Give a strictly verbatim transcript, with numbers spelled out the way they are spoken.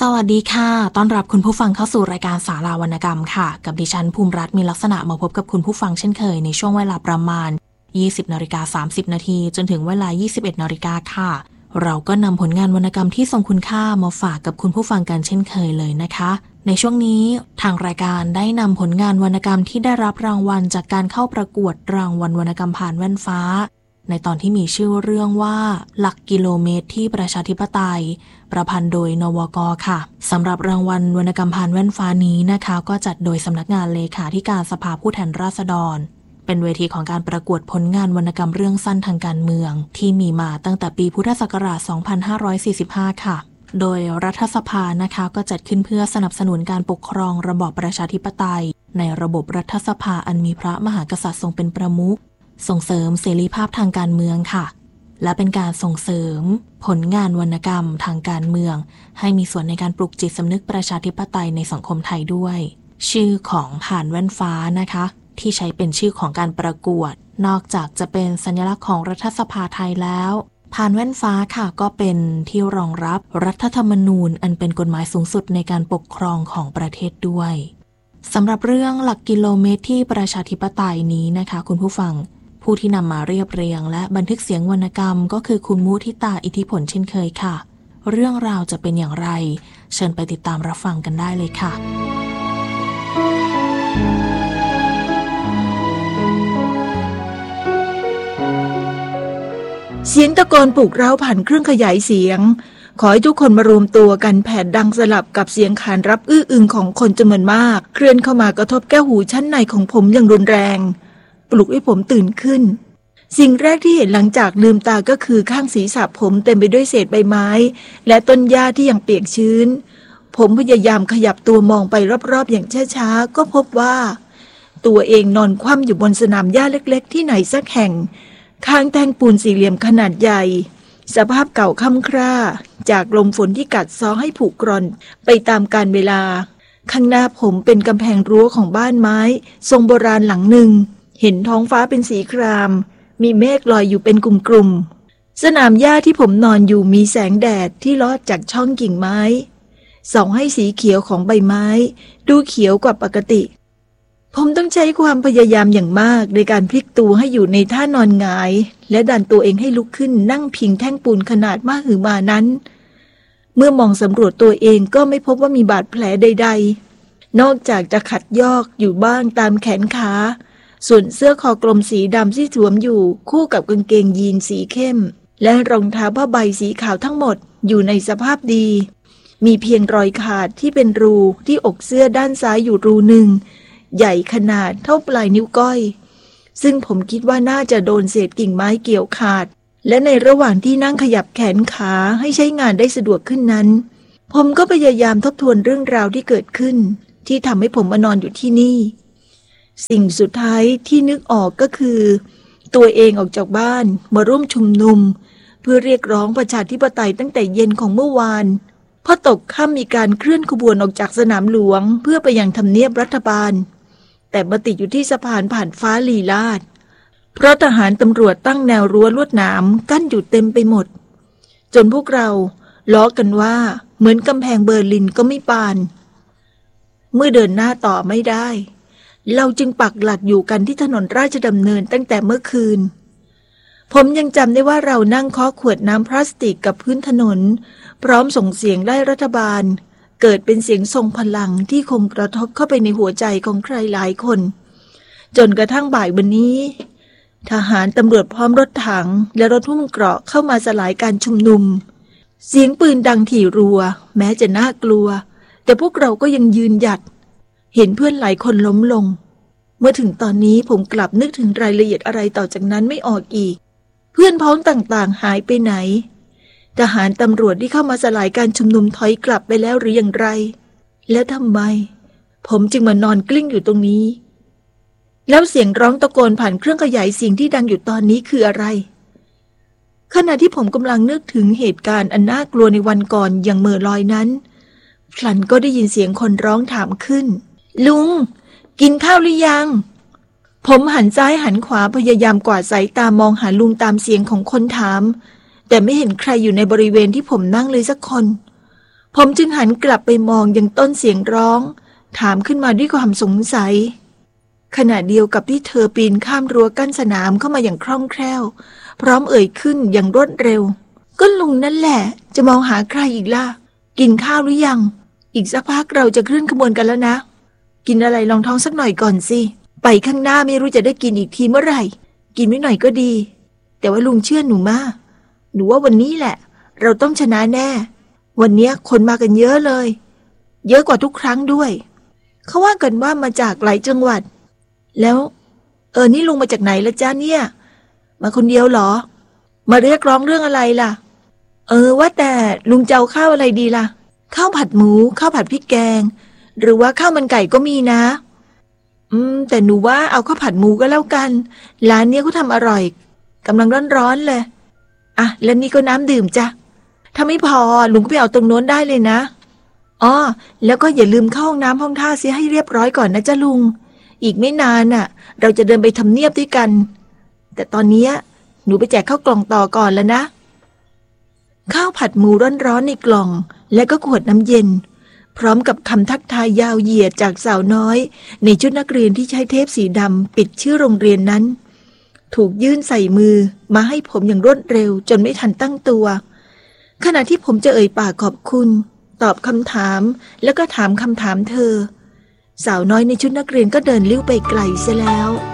สวัสดีค่ะต้อนรับคุณผู้ฟังเข้าสู่รายการสาราวรรณกรรมค่ะกับดิฉันภูมิรัตน์มีลักษณะมาพบกับคุณผู้ฟังเช่นเคยในช่วงเวลาประมาณ ยี่สิบนาฬิกาสามสิบนาทีจนถึงเวลา ยี่สิบเอ็ดนาฬิกาค่ะเราก็นำผลงานวรรณกรรมที่ทรงคุณค่ามาฝากกับคุณผู้ฟังกันเช่นเคยเลยนะคะในช่วงนี้ทางรายการได้นำผลงานวรรณกรรมที่ได้รับรางวัลจากการเข้าประกวดรางวัลวรรณกรรมผ่านแว่นฟ้าในตอนที่มีชื่อเรื่องว่าหลักกิโลเมตรที่ประชาธิปไตยประพันธ์โดยนวก.ค่ะสำหรับรางวัลวรรณกรรมผ่านแว่นฟ้านี้นะคะก็จัดโดยสำนักงานเลขาธิการสภาผู้แทนราษฎรเป็นเวทีของการประกวดผลงานวรรณกรรมเรื่องสั้นทางการเมืองที่มีมาตั้งแต่ปีพุทธศักราช สองพันห้าร้อยสี่สิบห้า ค่ะโดยรัฐสภานะคะก็จัดขึ้นเพื่อสนับสนุนการปกครองระบอบประชาธิปไตยในระบบรัฐสภาอันมีพระมหากษัตริย์ทรงเป็นประมุขส่งเสริมเสรีภาพทางการเมืองค่ะและเป็นการส่งเสริมผลงานวรรณกรรมทางการเมืองให้มีส่วนในการปลุกจิตสำนึกประชาธิปไตยในสังคมไทยด้วยชื่อของผ่านแว่นฟ้านะคะที่ใช้เป็นชื่อของการประกวดนอกจากจะเป็นสัญลักษณ์ของรัฐสภาไทยแล้วผ่านแว่นฟ้าค่ะก็เป็นที่รองรับรัฐธรรมนูญอันเป็นกฎหมายสูงสุดในการปกครองของประเทศด้วยสำหรับเรื่องหลักกิโลเมตรที่ประชาธิปไตยนี้นะคะคุณผู้ฟังผู้ที่นำมาเรียบเรียงและบันทึกเสียงวรรณกรรมก็คือคุณมุทิตาอิทธิผลเช่นเคยค่ะเรื่องราวจะเป็นอย่างไรเชิญไปติดตามรับฟังกันได้เลยค่ะเสียงตะโกนปลุกเร้าผ่านเครื่องขยายเสียงขอให้ทุกคนมารวมตัวกันแผดดังสลับกับเสียงขานรับอื้ออึงของคนจำนวนมากเคลื่อนเข้ามากระทบแก้วหูชั้นในของผมอย่างรุนแรงปลุกให้ผมตื่นขึ้นสิ่งแรกที่เห็นหลังจากลืมตาก็คือข้างศีรษะผมเต็มไปด้วยเศษใบไม้และต้นหญ้าที่ยังเปียกชื้นผมพยายามขยับตัวมองไปรอบๆอย่างช้าๆก็พบว่าตัวเองนอนคว่ำอยู่บนสนามหญ้าเล็กๆที่ไหนสักแห่งข้างแท่งปูนสี่เหลี่ยมขนาดใหญ่สภาพเก่าค่ำคร่าจากลมฝนที่กัดเซาะให้ผุกร่อนไปตามกาลเวลาข้างหน้าผมเป็นกำแพงรั้วของบ้านไม้ทรงโบราณหลังหนึ่งเห็นท้องฟ้าเป็นสีครามมีเมฆลอยอยู่เป็นกลุ่มๆสนามหญ้าที่ผมนอนอยู่มีแสงแดดที่ลอดจากช่องกิ่งไม้ส่องให้สีเขียวของใบไม้ดูเขียวกว่าปกติผมต้องใช้ความพยายามอย่างมากในการพลิกตัวให้อยู่ในท่านอนหงายและดันตัวเองให้ลุกขึ้นนั่งพิงแท่งปูนขนาดมหึมานั้นเมื่อมองสำรวจตัวเองก็ไม่พบว่ามีบาดแผลใดๆนอกจากจะขัดยอกอยู่บ้างตามแขนขาส่วนเสื้อคอกลมสีดำที่สวมอยู่คู่กับกางเกงยีนสีเข้มและรองเท้าผ้าใบสีขาวทั้งหมดอยู่ในสภาพดีมีเพียงรอยขาดที่เป็นรูที่อกเสื้อด้านซ้ายอยู่รูหนึ่งใหญ่ขนาดเท่าปลายนิ้วก้อยซึ่งผมคิดว่าน่าจะโดนเศษกิ่งไม้เกี่ยวขาดและในระหว่างที่นั่งขยับแขนขาให้ใช้งานได้สะดวกขึ้นนั้นผมก็พยายามทบทวนเรื่องราวที่เกิดขึ้นที่ทำให้ผมมานอนอยู่ที่นี่สิ่งสุดท้ายที่นึกออกก็คือตัวเองออกจากบ้านมาร่วมชุมนุมเพื่อเรียกร้องประชาธิปไตยตั้งแต่เย็นของเมื่อวานพอตกค่ำมีการเคลื่อนขบวนออกจากสนามหลวงเพื่อไปยังทำเนียบรัฐบาลแต่มาติดอยู่ที่สะพานผ่านฟ้าลีลาศเพราะทหารตำรวจตั้งแนวรั้วลวดหนามกั้นอยู่เต็มไปหมดจนพวกเราล้อกันว่าเหมือนกำแพงเบอร์ลินก็ไม่ปานเมื่อเดินหน้าต่อไม่ได้เราจึงปักหลักอยู่กันที่ถนนราชดำเนินตั้งแต่เมื่อคืนผมยังจำได้ว่าเรานั่งเคาะขวดน้ำพลาสติกกับพื้นถนนพร้อมส่งเสียงไล่รัฐบาลเกิดเป็นเสียงทรงพลังที่คงกระทบเข้าไปในหัวใจของใครหลายคนจนกระทั่งบ่ายวันนี้ทหารตำรวจพร้อมรถถังและรถหุ้มเกราะเข้ามาสลายการชุมนุมเสียงปืนดังถี่รัวแม้จะน่ากลัวแต่พวกเราก็ยังยืนหยัดเห็นเพื่อนหลายคนล้มลงเมื่อถึงตอนนี้ผมกลับนึกถึงรายละเอียดอะไรต่อจากนั้นไม่ออกอีกเพื่อนพ้องต่างๆหายไปไหนทหารตำรวจที่เข้ามาสลายการชุมนุมถอยกลับไปแล้วหรืออย่างไรและทำไมผมจึงมานอนกลิ้งอยู่ตรงนี้แล้วเสียงร้องตะโกนผ่านเครื่องขยายเสียงที่ดังอยู่ตอนนี้คืออะไรขณะที่ผมกำลังนึกถึงเหตุการณ์อันน่ากลัวในวันก่อนอย่างเมื่อลอยนั้นพลันก็ได้ยินเสียงคนร้องถามขึ้นลุงกินข้าวหรือยังผมหันซ้ายหันขวาพยายามกวาดสายตามองหาลุงตามเสียงของคนถามแต่ไม่เห็นใครอยู่ในบริเวณที่ผมนั่งเลยสักคนผมจึงหันกลับไปมองยังต้นเสียงร้องถามขึ้นมาด้วยความสงสัยขณะเดียวกับที่เธอปีนข้ามรั้วกั้นสนามเข้ามาอย่างคล่องแคล่วพร้อมเอ่ยขึ้นอย่างรวดเร็วก็ลุงนั่นแหละจะมองหาใครอีกล่ะกินข้าวหรือยังอีกสักพักเราจะเคลื่อนขบวนกันแล้วนะกินอะไรลองท้องสักหน่อยก่อนสิไปข้างหน้าไม่รู้จะได้กินอีกทีเมื่อไหร่กินไม่หน่อยก็ดีแต่ว่าลุงเชื่อหนูมากหนูว่าวันนี้แหละเราต้องชนะแน่วันนี้คนมากันเยอะเลยเยอะกว่าทุกครั้งด้วยเขาว่ากันว่ามาจากหลายจังหวัดแล้วเออนี่ลุงมาจากไหนละจ้าเนี่ยมาคนเดียวเหรอมาเรียกร้องเรื่องอะไรล่ะเออว่าแต่ลุงจะเอาข้าวอะไรดีล่ะข้าวผัดหมูข้าวผัดพริกแกงหรือว่าข้าวมันไก่ก็มีนะอืมแต่หนูว่าเอาข้าวผัดหมูก็แล้วกันร้านเนี้ยเขาทำอร่อยกำลังร้อนๆเลยอ่ะแล้วนี่ก็น้ำดื่มจ้ะถ้าไม่พอลุงก็ไปเอาตรงโน้นได้เลยนะอ๋อแล้วก็อย่าลืมเข้าห้องน้ำห้องท่าเสียให้เรียบร้อยก่อนนะจ้ะลุงอีกไม่นานน่ะเราจะเดินไปทำเนียบด้วยกันแต่ตอนนี้หนูไปแจกข้าวกล่องต่อก่อนแล้วนะข้าวผัดหมูร้อนๆในกล่องและก็ขวดน้ำเย็นพร้อมกับคำทักทายยาวเหยียดจากสาวน้อยในชุดนักเรียนที่ใช้เทปสีดำปิดชื่อโรงเรียนนั้นถูกยื่นใส่มือมาให้ผมอย่างรวดเร็วจนไม่ทันตั้งตัวขณะที่ผมจะเอ่ยปากขอบคุณตอบคำถามแล้วก็ถามคำถามเธอสาวน้อยในชุดนักเรียนก็เดินลิ้วไปไกลเสียแล้ว